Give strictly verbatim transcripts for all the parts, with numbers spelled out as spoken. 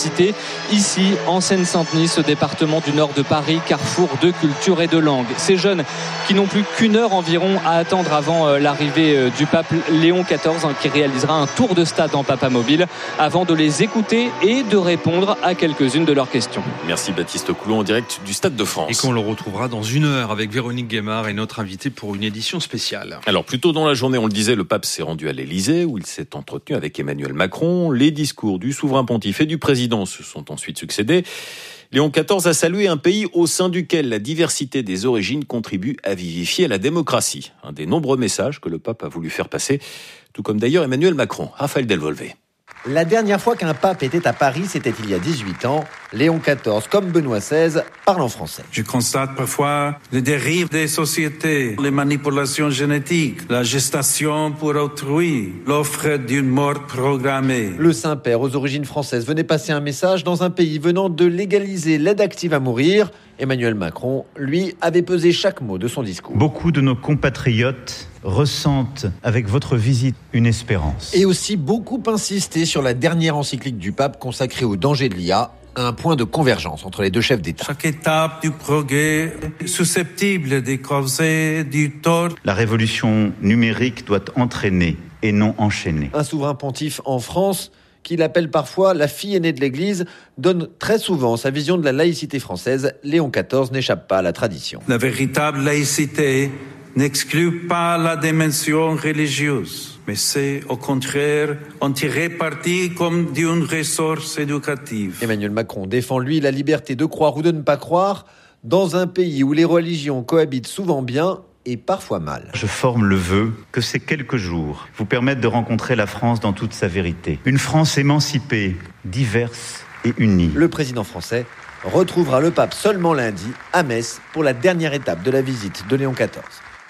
université, ici en Seine-Saint-Denis, ce département du nord de Paris, carrefour de culture et de langue. Ces jeunes qui n'ont plus qu'une heure environ à attendre avant l'arrivée du pape Léon quatorze, qui réalisera un tour de stade en Papamobile, avant de les écouter et de répondre à quelques-unes de leurs questions. Merci Baptiste Coulon en direct du Stade de France. Et qu'on le retrouvera dans une heure avec Véronique Guémard et notre invité pour une édition spéciale. Alors plus tôt dans la journée, on le disait, le pape s'est rendu à l'Élysée où il s'est entretenu avec Emmanuel Macron. Les discours du souverain pontife et du président se sont ensuite succédés. Léon quatorze a salué un pays au sein duquel la diversité des origines contribue à vivifier la démocratie. Un des nombreux messages que le pape a voulu faire passer, tout comme d'ailleurs Emmanuel Macron. Raphaël Delvolvé. La dernière fois qu'un pape était à Paris, c'était il y a dix-huit ans. Léon quatorze, comme Benoît seize, parle en français. Je constate parfois les dérives des sociétés, les manipulations génétiques, la gestation pour autrui, l'offre d'une mort programmée. Le Saint-Père, aux origines françaises, venait passer un message dans un pays venant de légaliser l'aide active à mourir. Emmanuel Macron, lui, avait pesé chaque mot de son discours. Beaucoup de nos compatriotes ressentent avec votre visite une espérance. Et aussi beaucoup insisté sur la dernière encyclique du pape consacrée au danger de l'I A, un point de convergence entre les deux chefs d'État. Chaque étape du progrès est susceptible de causer du tort. La révolution numérique doit entraîner et non enchaîner. Un souverain pontife en France, qu'il appelle parfois la fille aînée de l'Église, donne très souvent sa vision de la laïcité française. Léon quatorze n'échappe pas à la tradition. La véritable laïcité n'exclut pas la dimension religieuse, mais c'est au contraire en tirer parti comme d'une ressource éducative. Emmanuel Macron défend, lui, la liberté de croire ou de ne pas croire, dans un pays où les religions cohabitent souvent bien et parfois mal. Je forme le vœu que ces quelques jours vous permettent de rencontrer la France dans toute sa vérité. Une France émancipée, diverse et unie. Le président français retrouvera le pape seulement lundi à Metz pour la dernière étape de la visite de Léon quatorze.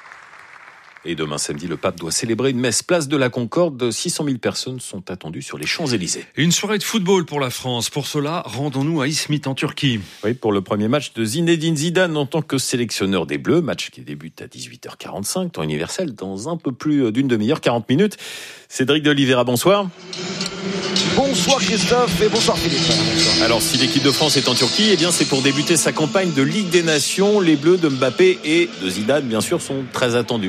Et demain samedi, le pape doit célébrer une messe place de la Concorde. six cent mille personnes sont attendues sur les Champs-Élysées. Une soirée de football pour la France. Pour cela, rendons-nous à Izmit en Turquie. Oui, pour le premier match de Zinedine Zidane en tant que sélectionneur des Bleus. Match qui débute à dix-huit heures quarante-cinq, temps universel, dans un peu plus d'une demi-heure, quarante minutes. Cédric de Oliveira, bonsoir. Bonsoir Christophe et bonsoir Philippe. Alors si l'équipe de France est en Turquie, eh bien c'est pour débuter sa campagne de Ligue des Nations. Les Bleus de Mbappé et de Zidane, bien sûr, sont très attendus.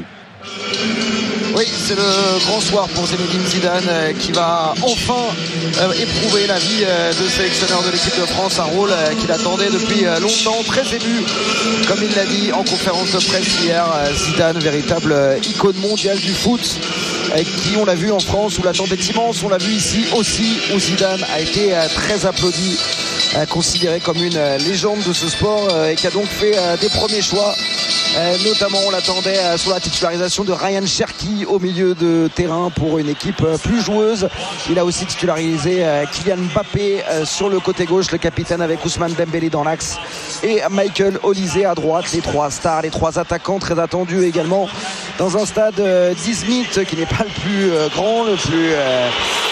Oui, c'est le grand soir pour Zinedine Zidane qui va enfin euh, éprouver la vie euh, de sélectionneur de l'équipe de France, un rôle euh, qu'il attendait depuis euh, longtemps, très ému, comme il l'a dit en conférence de presse hier. euh, Zidane, véritable euh, icône mondiale du foot, euh, qui, on l'a vu en France, où l'attente est immense, on l'a vu ici aussi, où Zidane a été euh, très applaudi, euh, considéré comme une euh, légende de ce sport, euh, et qui a donc fait euh, des premiers choix. Euh, notamment on l'attendait euh, sur la titularisation de Ryan Cherki au milieu de terrain pour une équipe euh, plus joueuse. Il a aussi titularisé euh, Kylian Mbappé euh, sur le côté gauche, le capitaine, avec Ousmane Dembélé dans l'axe et Michael Olise à droite. Les trois stars, les trois attaquants très attendus également dans un stade euh, d'Izmit qui n'est pas le plus euh, grand, le plus euh,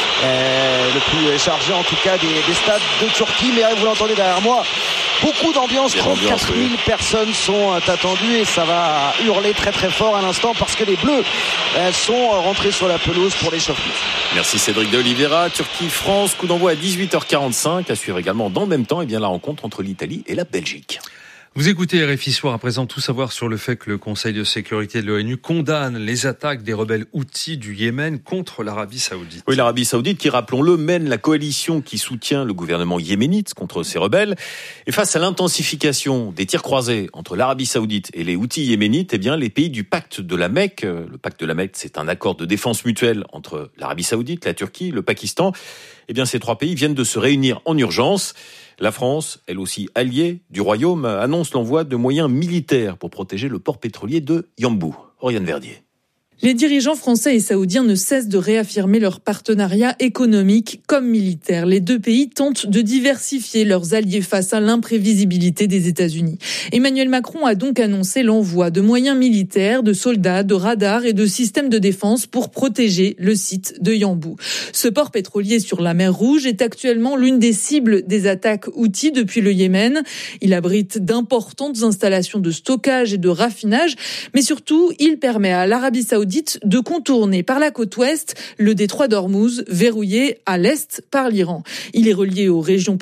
euh, le plus chargé en tout cas des, des stades de Turquie, mais vous l'entendez derrière moi, beaucoup d'ambiance, trente-quatre mille personnes sont attendues et ça va hurler très très fort à l'instant parce que les Bleus sont rentrés sur la pelouse pour l'échauffement. Merci Cédric de Oliveira. Turquie-France, coup d'envoi à dix-huit heures quarante-cinq, à suivre également dans le même temps et bien la rencontre entre l'Italie et la Belgique. Vous écoutez R F I Soir, à présent tout savoir sur le fait que le Conseil de sécurité de l'ONU condamne les attaques des rebelles Houthis du Yémen contre l'Arabie Saoudite. Oui, l'Arabie Saoudite qui, rappelons-le, mène la coalition qui soutient le gouvernement yéménite contre ces rebelles. Et face à l'intensification des tirs croisés entre l'Arabie Saoudite et les Houthis yéménites, eh bien, les pays du pacte de la Mecque, le pacte de la Mecque, c'est un accord de défense mutuelle entre l'Arabie Saoudite, la Turquie, le Pakistan. Eh bien, ces trois pays viennent de se réunir en urgence. La France, elle aussi alliée du Royaume, annonce l'envoi de moyens militaires pour protéger le port pétrolier de Yanbu. Oriane Verdier. Les dirigeants français et saoudiens ne cessent de réaffirmer leur partenariat économique comme militaire. Les deux pays tentent de diversifier leurs alliés face à l'imprévisibilité des États-Unis. Emmanuel Macron a donc annoncé l'envoi de moyens militaires, de soldats, de radars et de systèmes de défense pour protéger le site de Yanbu. Ce port pétrolier sur la mer Rouge est actuellement l'une des cibles des attaques Houthis depuis le Yémen. Il abrite d'importantes installations de stockage et de raffinage, mais surtout, il permet à l'Arabie Saoudite de contourner par la côte ouest le détroit d'Ormuz, verrouillé à l'est par l'Iran. Il est relié aux régions